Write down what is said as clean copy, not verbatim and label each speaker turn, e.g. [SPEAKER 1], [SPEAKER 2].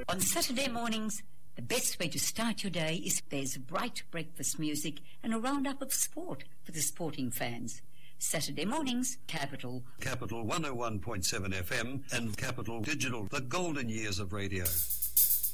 [SPEAKER 1] On Saturday mornings, the best way to start your day is there's bright breakfast music and a roundup of sport for the sporting fans. Saturday mornings, Capital
[SPEAKER 2] 101.7 FM and Capital Digital, the golden years of radio.